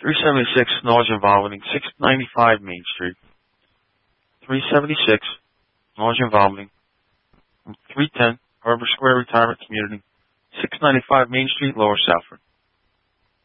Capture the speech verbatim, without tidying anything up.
three seventy-six, nausea and vomiting, six ninety-five Main Street. three seventy-six, nausea and vomiting, three ten, Harbor Square Retirement Community, six ninety-five Main Street, Lower Southford.